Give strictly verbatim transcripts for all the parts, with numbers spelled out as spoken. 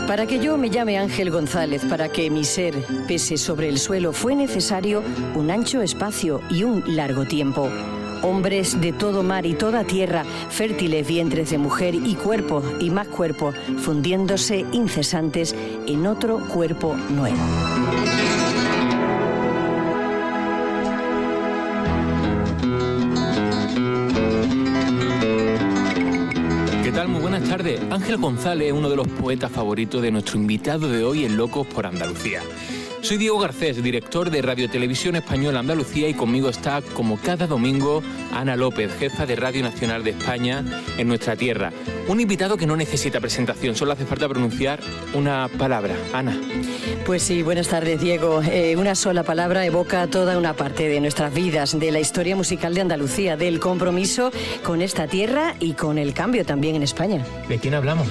Para que yo me llame Ángel González, para que mi ser pese sobre el suelo, fue necesario un ancho espacio y un largo tiempo. Hombres de todo mar y toda tierra, fértiles vientres de mujer y cuerpo y más cuerpo, fundiéndose incesantes en otro cuerpo nuevo. ¿Qué tal? Muy buenas tardes. Ángel González es uno de los poetas favoritos de nuestro invitado de hoy en Locos por Andalucía. Soy Diego Garcés, director de Radio Televisión Española Andalucía, y conmigo está, como cada domingo, Ana López, jefa de Radio Nacional de España en nuestra tierra. Un invitado que no necesita presentación, solo hace falta pronunciar una palabra. Ana. Pues sí, buenas tardes, Diego. Eh, una sola palabra evoca toda una parte de nuestras vidas, de la historia musical de Andalucía, del compromiso con esta tierra y con el cambio también en España. ¿De quién hablamos?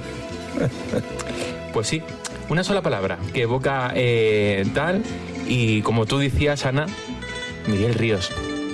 Pues sí. Una sola palabra que evoca eh, tal, y como tú decías, Ana, Miguel Ríos.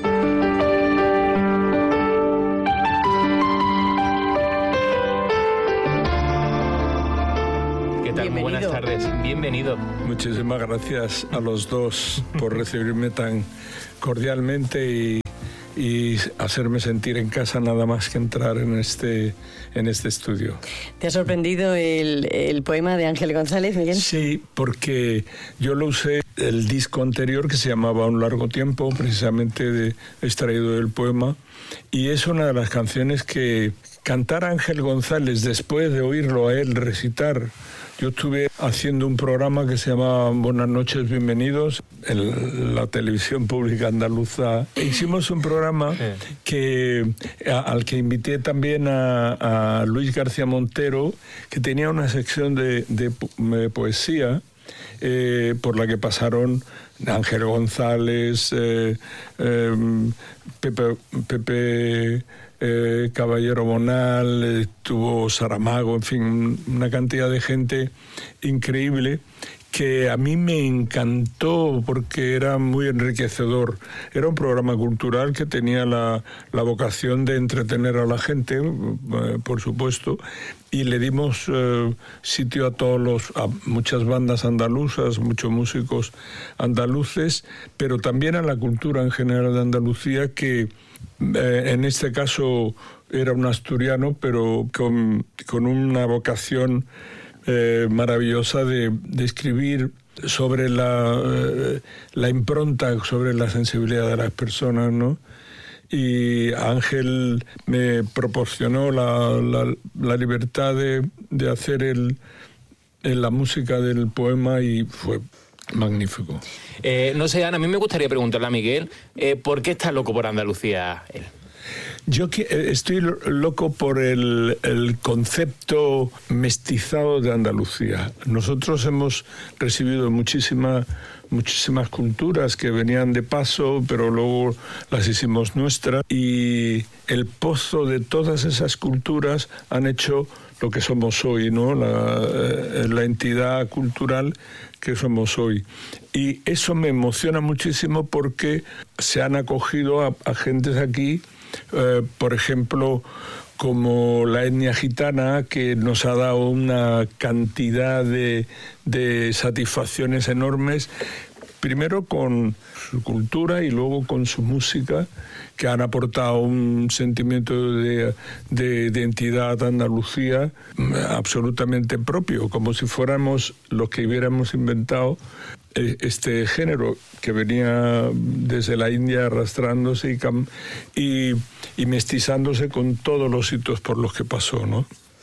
¿Qué tal? Muy buenas tardes. Bienvenido. Muchísimas gracias a los dos por recibirme tan cordialmente y, y hacerme sentir en casa nada más que entrar en este, en este estudio. ¿Te ha sorprendido el, el poema de Ángel González, Miguel? Sí, porque yo lo usé el disco anterior que se llamaba Un largo tiempo, precisamente de, extraído del poema, y es una de las canciones que cantar a Ángel González después de oírlo a él recitar. Yo estuve haciendo un programa que se llama Buenas noches, bienvenidos, en la televisión pública andaluza. Hicimos un programa que, a, al que invité también a, a Luis García Montero, que tenía una sección de, de, de poesía, eh, por la que pasaron Ángel González, eh, eh, Pepe... Pepe Eh, Caballero Bonal, estuvo Saramago, en fin, una cantidad de gente increíble que a mí me encantó porque era muy enriquecedor. Era un programa cultural que tenía la, la vocación de entretener a la gente, eh, por supuesto, y le dimos eh, sitio a todos los, a muchas bandas andaluzas, muchos músicos andaluces, pero también a la cultura en general de Andalucía, que Eh, en este caso era un asturiano, pero con, con una vocación eh, maravillosa de, de escribir sobre la, eh, la impronta, sobre la sensibilidad de las personas, ¿no? Y Ángel me proporcionó la, la, la libertad de, de hacer el, el, la música del poema y fue magnífico. Eh, no sé, Ana, a mí me gustaría preguntarle a Miguel, eh, ¿por qué está loco por Andalucía él? Yo que, eh, estoy loco por el, el concepto mestizado de Andalucía. Nosotros hemos recibido muchísima, muchísimas culturas que venían de paso, pero luego las hicimos nuestras, y el pozo de todas esas culturas han hecho lo que somos hoy, ¿no? La, eh, la entidad cultural que somos hoy. Y eso me emociona muchísimo porque se han acogido a, a gentes aquí, eh, por ejemplo, como la etnia gitana, que nos ha dado una cantidad de, de satisfacciones enormes, primero con su cultura y luego con su música, que han aportado un sentimiento de, de identidad a Andalucía absolutamente propio, como si fuéramos los que hubiéramos inventado este género que venía desde la India arrastrándose y, cam- y, y mestizándose con todos los hitos por los que pasó, ¿no?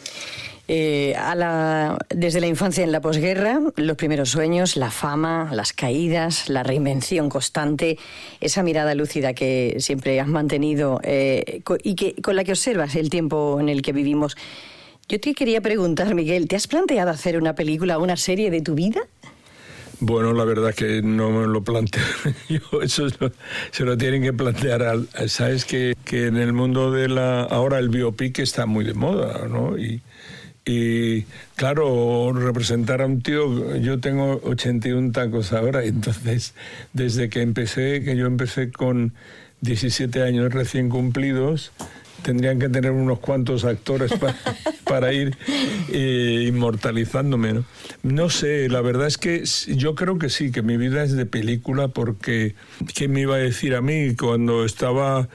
Eh, a la, desde la infancia en la posguerra, los primeros sueños, la fama, las caídas, la reinvención constante, esa mirada lúcida que siempre has mantenido eh, y que, con la que observas el tiempo en el que vivimos. Yo te quería preguntar, Miguel, ¿te has planteado hacer una película o una serie de tu vida? Bueno, la verdad que no me lo planteo yo, eso lo, se lo tienen que plantear al, sabes que, que en el mundo de la, ahora el biopic está muy de moda, ¿no? Y Y claro, representar a un tío, yo tengo ochenta y un tacos ahora, entonces desde que empecé, que yo empecé con diecisiete años recién cumplidos, tendrían que tener unos cuantos actores para, para ir eh, inmortalizándome, ¿no? No sé, la verdad es que yo creo que sí, que mi vida es de película, porque ¿qué me iba a decir a mí cuando estaba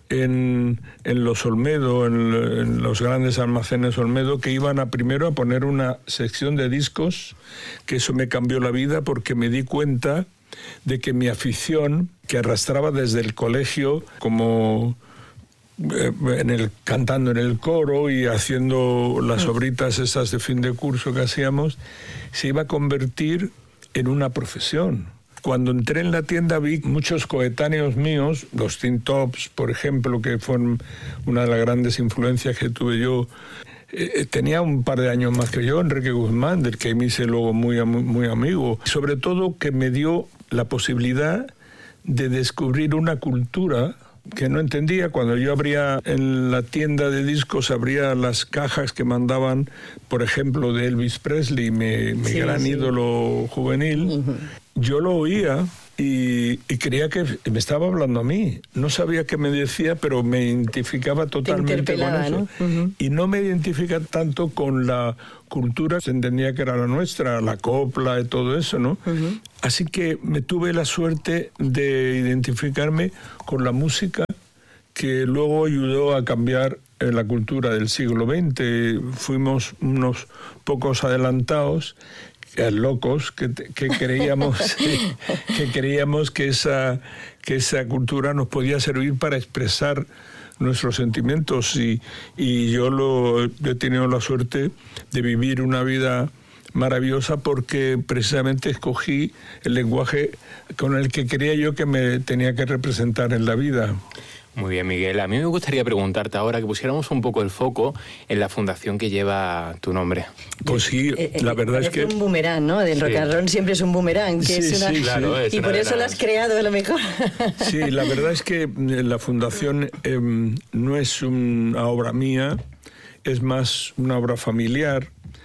en, en los Olmedo, en, en los grandes almacenes Olmedo, que iban a primero a poner una sección de discos, que eso me cambió la vida porque me di cuenta de que mi afición, que arrastraba desde el colegio, como eh, en el, cantando en el coro y haciendo las obritas esas de fin de curso que hacíamos, se iba a convertir en una profesión. Cuando entré en la tienda vi muchos coetáneos míos, los Tin Tops, por ejemplo, que fueron una de las grandes influencias que tuve yo. Eh, tenía un par de años más que yo, Enrique Guzmán, del que me hice luego muy, muy, muy amigo. Sobre todo que me dio la posibilidad de descubrir una cultura que no entendía. Cuando yo abría en la tienda de discos, abría las cajas que mandaban, por ejemplo, de Elvis Presley, mi, mi sí, gran sí. ídolo juvenil. Uh-huh. Yo lo oía y, y creía que me estaba hablando a mí. No sabía qué me decía, pero me identificaba totalmente con eso. ¿No? Uh-huh. Y no me identifica tanto con la cultura, se entendía que era la nuestra, la copla y todo eso, ¿no? Uh-huh. Así que me tuve la suerte de identificarme con la música, que luego ayudó a cambiar la cultura del siglo veinte. Fuimos unos pocos adelantados, locos, que, que creíamos que creíamos que esa que esa cultura nos podía servir para expresar nuestros sentimientos, y, y yo lo he tenido la suerte de vivir una vida maravillosa porque precisamente escogí el lenguaje con el que creía yo que me tenía que representar en la vida. Muy bien, Miguel. A mí me gustaría preguntarte ahora que pusiéramos un poco el foco en la fundación que lleva tu nombre. Pues sí, eh, eh, la verdad es que... Es un boomerang, ¿no? Del sí. rock and roll siempre es un boomerang. Que sí, es una... sí, claro. Es y una por eso las... lo has creado a lo mejor. Sí, la verdad es que la fundación eh, no es una obra mía, es más una obra familiar.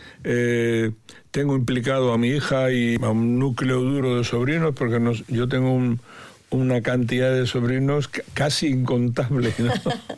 Eh, tengo implicado a mi hija y a un núcleo duro de sobrinos, porque nos, yo tengo un... una cantidad de sobrinos casi incontable, ¿no?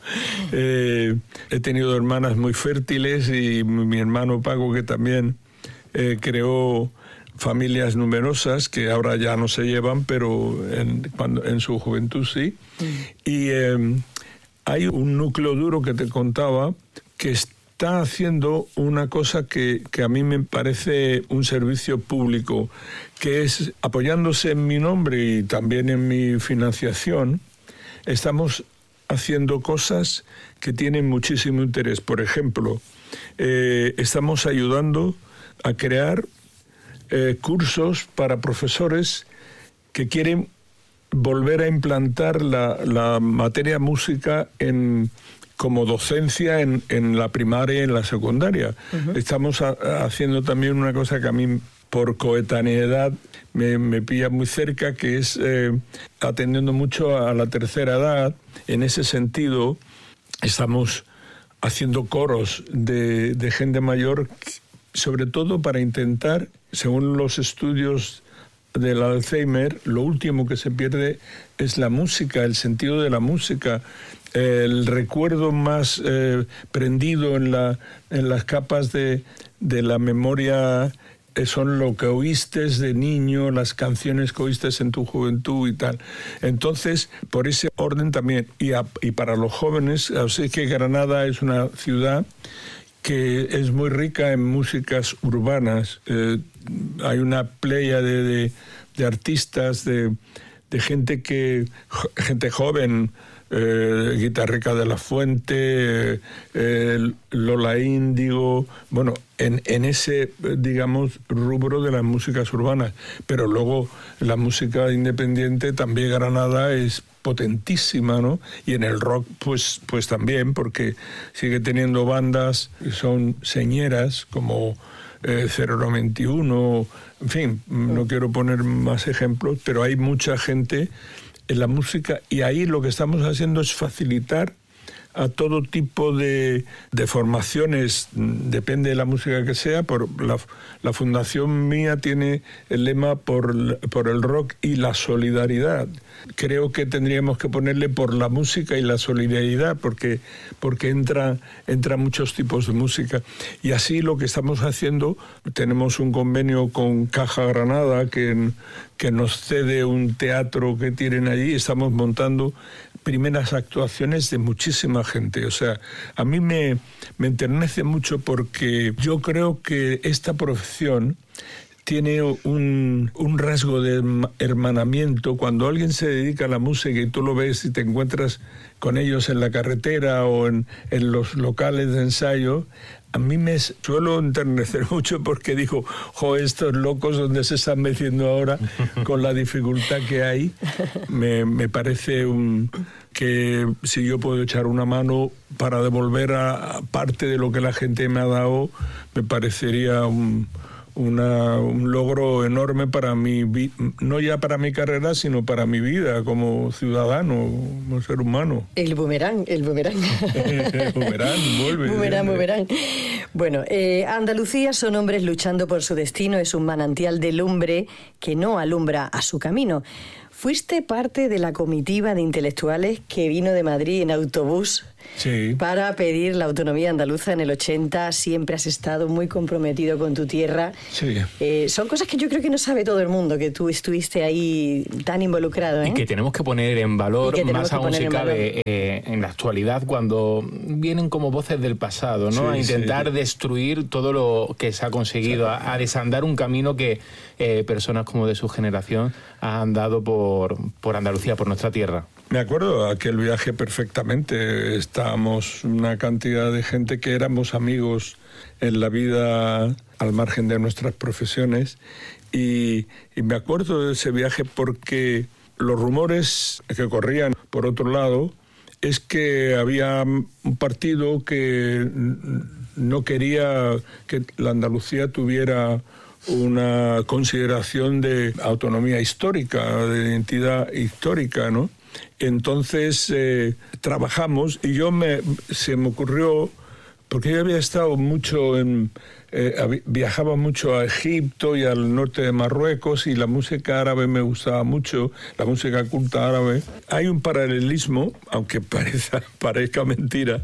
eh, he tenido hermanas muy fértiles y mi hermano Paco, que también eh, creó familias numerosas que ahora ya no se llevan, pero en, cuando, en su juventud sí. Mm. Y eh, hay un núcleo duro que te contaba que está haciendo una cosa que, que a mí me parece un servicio público, que es, apoyándose en mi nombre y también en mi financiación, estamos haciendo cosas que tienen muchísimo interés. Por ejemplo, eh, estamos ayudando a crear eh, cursos para profesores que quieren volver a implantar la, la materia música en... como docencia en, en la primaria y en la secundaria. Uh-huh. Estamos a, haciendo también una cosa que a mí, por coetaneidad, me, me pilla muy cerca, que es eh, atendiendo mucho a la tercera edad. En ese sentido, estamos haciendo coros de, de gente mayor, sobre todo para intentar, según los estudios del Alzheimer, lo último que se pierde es la música, el sentido de la música. El recuerdo más eh, prendido en, la, en las capas de, de la memoria eh, son lo que oíste de niño, las canciones que oíste en tu juventud y tal. Entonces, por ese orden también, y, a, y para los jóvenes, sé que Granada es una ciudad que es muy rica en músicas urbanas. Eh, hay una playa de, de, de artistas, de, de gente que gente joven, eh, Guitarrica de la Fuente, eh, Lola Índigo, bueno, en, en ese, digamos, rubro de las músicas urbanas. Pero luego la música independiente también, Granada es potentísima, ¿no? Y en el rock, pues, pues también, porque sigue teniendo bandas que son señeras, como eh, cero noventa y uno, en fin, no quiero poner más ejemplos, pero hay mucha gente en la música, y ahí lo que estamos haciendo es facilitar a todo tipo de, de formaciones, depende de la música que sea. Por la, la fundación mía tiene el lema por, por el rock y la solidaridad. Creo que tendríamos que ponerle por la música y la solidaridad, porque, porque entra, entra muchos tipos de música. Y así lo que estamos haciendo, tenemos un convenio con Caja Granada que, que nos cede un teatro que tienen allí. Estamos montando primeras actuaciones de muchísima gente. O sea, a mí me, me enternece mucho porque yo creo que esta profesión tiene un, un rasgo de hermanamiento. Cuando alguien se dedica a la música y tú lo ves y te encuentras con ellos en la carretera o en, en los locales de ensayo, a mí me suelo enternecer mucho porque digo, jo, estos locos donde se están metiendo ahora con la dificultad que hay. Me, me parece un, que si yo puedo echar una mano para devolver a, a parte de lo que la gente me ha dado, me parecería un... Una, un logro enorme para mi vida, no ya para mi carrera, sino para mi vida como ciudadano, como ser humano. El boomerang, el boomerang. El boomerang, vuelve. Boomerang, boomerang. Bueno, eh, Andalucía son hombres luchando por su destino, es un manantial de lumbre que no alumbra a su camino. Fuiste parte de la comitiva de intelectuales que vino de Madrid en autobús, sí, para pedir la autonomía andaluza en el ochenta. Siempre has estado muy comprometido con tu tierra. Sí. Eh, son cosas que yo creo que no sabe todo el mundo, que tú estuviste ahí tan involucrado, ¿eh? Y que tenemos que poner en valor, más aún si cabe, eh, en la actualidad, cuando vienen como voces del pasado, ¿no? Sí, a intentar sí. destruir todo lo que se ha conseguido, sí. a, a desandar un camino que eh, personas como de su generación han dado por, por Andalucía, por nuestra tierra. Me acuerdo de aquel viaje perfectamente. Estábamos una cantidad de gente que éramos amigos en la vida al margen de nuestras profesiones. Y, y me acuerdo de ese viaje porque los rumores que corrían por otro lado es que había un partido que no quería que la Andalucía tuviera una consideración de autonomía histórica, de identidad histórica, ¿no? Entonces eh, trabajamos y yo me se me ocurrió, porque yo había estado mucho en eh, viajaba mucho a Egipto y al norte de Marruecos, y la música árabe me gustaba mucho, la música culta árabe. Hay un paralelismo, aunque parezca, parezca mentira,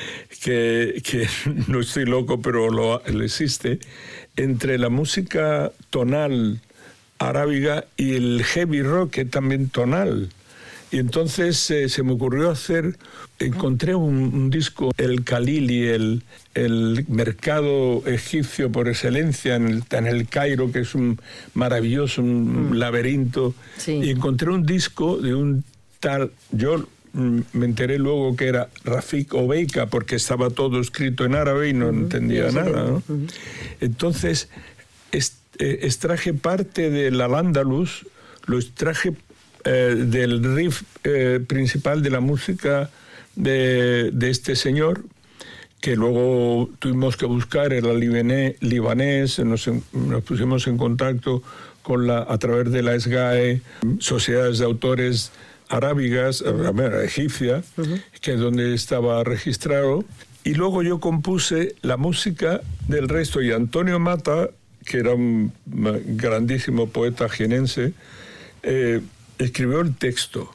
que, que no estoy loco, pero lo, lo existe, entre la música tonal arábiga y el heavy rock, que es también tonal. Y entonces eh, se me ocurrió hacer, encontré un, un disco, el Khalili, el, el mercado egipcio por excelencia, en el, en el Cairo, que es un maravilloso, un mm. laberinto. Sí. Y encontré un disco de un tal, yo mm, me enteré luego que era Rafik Obeika, porque estaba todo escrito en árabe y no uh-huh. entendía sí, nada, ¿no? Uh-huh. Entonces est, eh, extraje parte del Al-Ándalus, lo extraje Eh, del riff eh, principal de la música de, de este señor, que luego tuvimos que buscar, era libané, libanés, nos, nos pusimos en contacto con la, a través de la S G A E, Sociedades de Autores Arábigas, uh-huh. egipcia, uh-huh. que es donde estaba registrado, y luego yo compuse la música del resto, y Antonio Mata, que era un grandísimo poeta jienense, eh, escribió el texto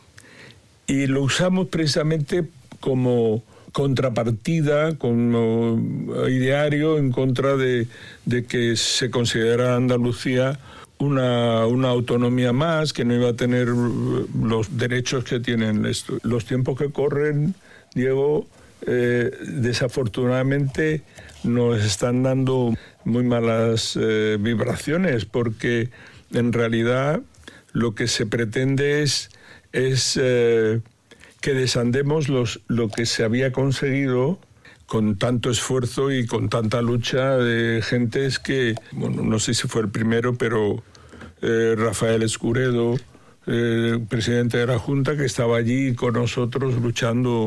y lo usamos precisamente como contrapartida, como ideario en contra de, de que se considera Andalucía una, una autonomía más, que no iba a tener los derechos que tienen esto. Los tiempos que corren, Diego, eh, desafortunadamente nos están dando muy malas eh, vibraciones, porque en realidad lo que se pretende es, es eh, que desandemos los, lo que se había conseguido con tanto esfuerzo y con tanta lucha de gentes que, bueno, no sé si fue el primero, pero eh, Rafael Escuredo, eh, presidente de la Junta, que estaba allí con nosotros luchando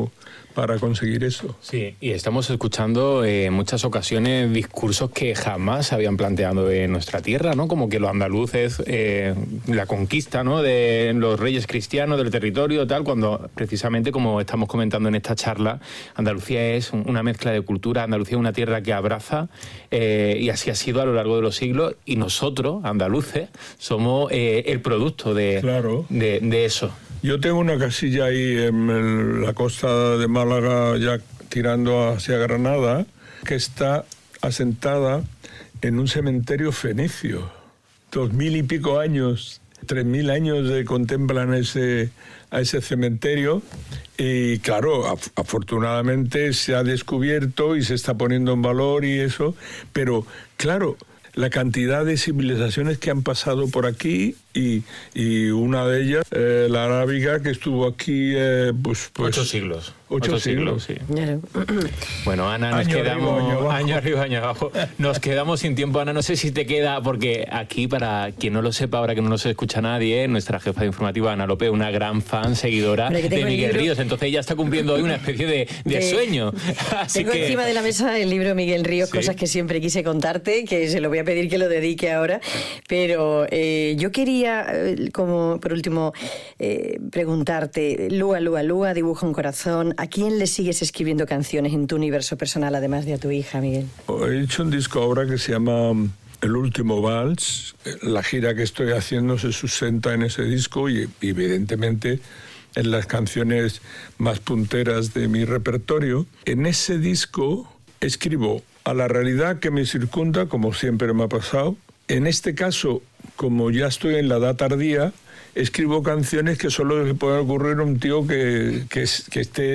para conseguir eso. Sí, y estamos escuchando eh, en muchas ocasiones discursos que jamás se habían planteado en nuestra tierra, ¿no? Como que los andaluces, eh, la conquista, ¿no?, de los reyes cristianos del territorio, tal, cuando precisamente, como estamos comentando en esta charla, Andalucía es una mezcla de cultura, Andalucía es una tierra que abraza, eh, y así ha sido a lo largo de los siglos, y nosotros, andaluces, somos eh, el producto de, claro. de, de eso. Yo tengo una casilla ahí en la costa de Málaga, ya tirando hacia Granada, que está asentada en un cementerio fenicio. Dos mil y pico años, tres mil años de contemplan ese, a ese cementerio. Y claro, af afortunadamente se ha descubierto y se está poniendo en valor y eso, pero claro, la cantidad de civilizaciones que han pasado por aquí y, y una de ellas, eh, la arábiga, que estuvo aquí eh, pues, pues... Ocho siglos. Ocho, Ocho siglos, siglos, sí. Bueno, Ana, nos año quedamos... Arriba, año, abajo. año arriba, año abajo. Nos quedamos sin tiempo, Ana. No sé si te queda, porque aquí, para quien no lo sepa, ahora que no nos escucha nadie, nuestra jefa de informativa, Ana López, una gran fan, seguidora de Miguel Ríos. Entonces ella está cumpliendo hoy una especie de, de eh, sueño. Así tengo que... encima de la mesa el libro Miguel Ríos, sí. Cosas que siempre quise contarte, que se lo voy a pedir que lo dedique ahora. Pero eh, yo quería, como por último, eh, preguntarte, Lua, Lua, Lua, dibuja un corazón. ¿A quién le sigues escribiendo canciones en tu universo personal, además de a tu hija, Miguel? He hecho un disco ahora que se llama El Último Vals. La gira que estoy haciendo se sustenta en ese disco y, evidentemente, en las canciones más punteras de mi repertorio. En ese disco escribo a la realidad que me circunda, como siempre me ha pasado. En este caso, como ya estoy en la edad tardía, escribo canciones que solo le puede ocurrir a un tío que, que, que esté